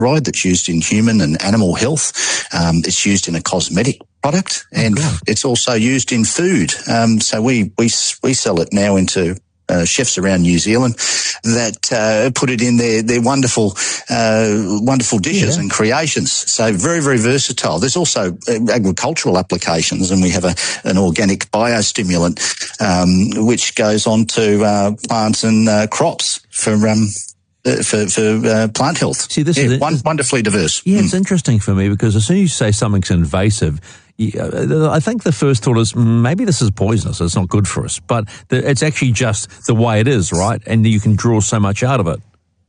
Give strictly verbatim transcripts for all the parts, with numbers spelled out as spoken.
fluoride that's used in human and animal health. Um, it's used in a cosmetic product, and oh, it's also used in food. Um, so we, we, we sell it now into Uh, chefs around New Zealand that uh, put it in their their wonderful uh, wonderful dishes yeah. and creations. So very, very versatile. There's also uh, agricultural applications, and we have a an organic biostimulant um, which goes on to uh, plants and uh, crops for um, uh, for for uh, plant health. See, this yeah, is one, wonderfully diverse. Yeah, mm. it's interesting for me because as soon as you say something's invasive, I think the first thought is maybe this is poisonous. It's not good for us, but it's actually just the way it is, right? And you can draw so much out of it.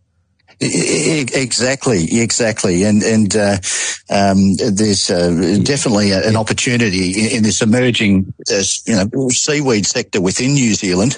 Exactly, exactly, and and uh, um, there's uh, definitely a, an opportunity in, in this emerging, uh, you know, seaweed sector within New Zealand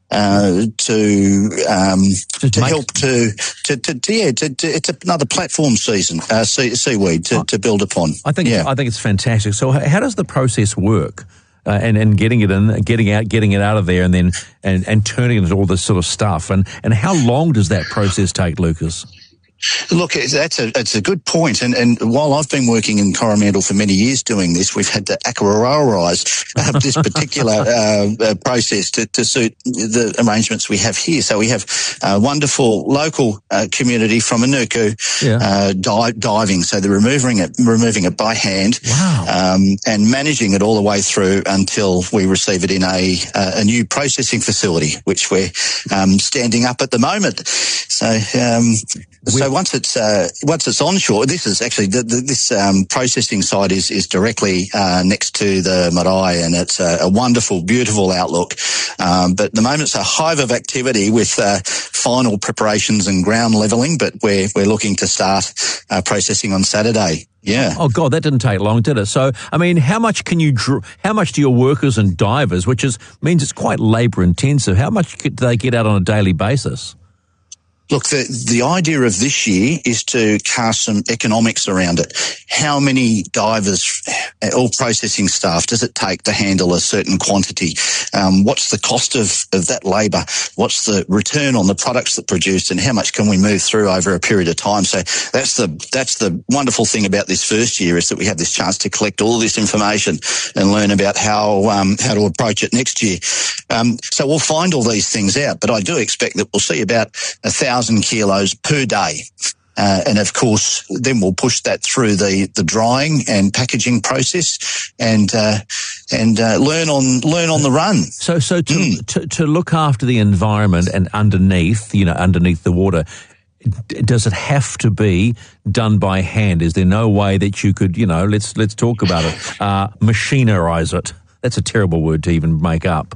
uh, to um, to, to help to to, to, to yeah, to, to, it's another platform season uh, sea, seaweed to, to build upon. I think yeah. I think it's fantastic. So how does the process work? Uh, and, and getting it in, getting out, getting it out of there, and then and, and turning it into all this sort of stuff. And, and how long does that process take, Lucas? Look, that's a it's a good point. And, and while I've been working in Coromandel for many years doing this, we've had to Ackroarise uh, this particular uh, uh, process to, to suit the arrangements we have here. So we have a wonderful local uh, community from Inuku yeah. uh, di- diving. So they're removing it, removing it by hand, wow. um, and managing it all the way through until we receive it in a uh, a new processing facility, which we're um, standing up at the moment. So. Um, So once it's uh, once it's onshore, this is actually the, the, this um, processing site is is directly uh, next to the marae, and it's a, a wonderful, beautiful outlook. Um, but at the moment, it's a hive of activity with uh, final preparations and ground levelling. But we're we're looking to start uh, processing on Saturday. Yeah. Oh God, that didn't take long, did it? So, I mean, how much can you draw? How much do your workers and divers, which is means it's quite labour intensive, how much do they get out on a daily basis? Look, the, the idea of this year is to cast some economics around it. How many divers or processing staff does it take to handle a certain quantity? Um, what's the cost of, of that labour? What's the return on the products that produced, and how much can we move through over a period of time? So that's the that's the wonderful thing about this first year, is that we have this chance to collect all this information and learn about how um, how to approach it next year. Um, so we'll find all these things out, but I do expect that we'll see about a thousand kilos per day. Uh, and of course, then we'll push that through the, the drying and packaging process, and uh, and uh, learn on learn on the run. So, so to, mm. to to look after the environment and underneath, you know, underneath the water, does it have to be done by hand? Is there no way that you could, you know, let's let's talk about it, uh, machinerize it? That's a terrible word to even make up.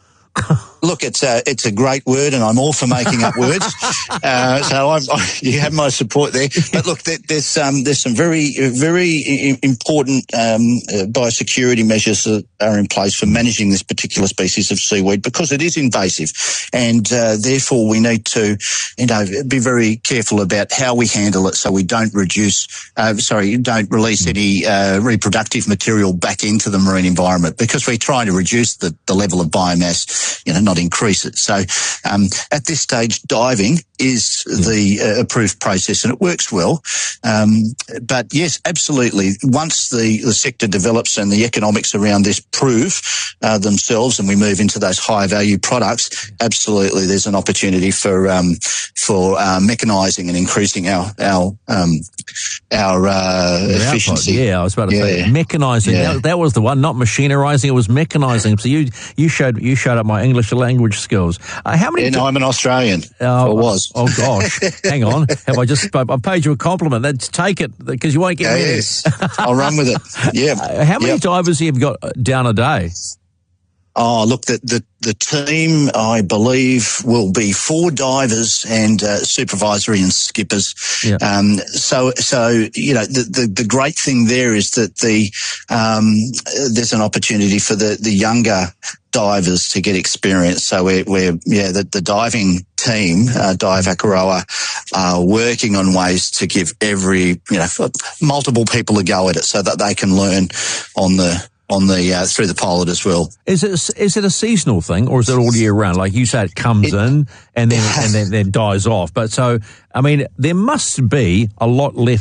Look, it's a it's a great word, and I'm all for making up words. Uh, so I'm, I, you have my support there. But look, there, there's um, there's some very very important um, uh, biosecurity measures that are in place for managing this particular species of seaweed, because it is invasive, and uh, therefore we need to, you know, be very careful about how we handle it, so we don't reduce, uh, sorry, don't release any uh, reproductive material back into the marine environment, because we're trying to reduce the, the level of biomass, you know, not increase it. So um, at this stage, diving is the uh, approved process, and it works well. Um, but yes, absolutely. Once the, the sector develops and the economics around this prove uh, themselves, and we move into those high value products, absolutely, there's an opportunity for um, for uh, mechanising and increasing our our um, our uh, efficiency. Yeah, I was about to yeah. say mechanising. Yeah. That, that was the one, not machinerising. It was mechanising. So you you showed you showed up my English language skills. Uh, how many? Yeah, no, I'm an Australian. Uh, or was. Oh gosh, hang on. Have I just? I've paid you a compliment. Let's take it, because you won't get yeah, me. Yes, I'll run with it. Yeah. Uh, how many yep. divers have you got down a day? Oh, look, the, the, the team, I believe, will be four divers and uh, supervisory and skippers. Yeah. Um, so, so, you know, the, the, the great thing there is that the, um, there's an opportunity for the, the younger divers to get experience. So we're, we're yeah, the, the diving team, uh, Dive Akaroa, are working on ways to give every, you know, multiple people a go at it, so that they can learn on the, on the uh, through the pilot as well. Is it is it a seasonal thing, or is it all year round? Like you say, it comes it, in and then and then, then dies off. But so I mean, there must be a lot left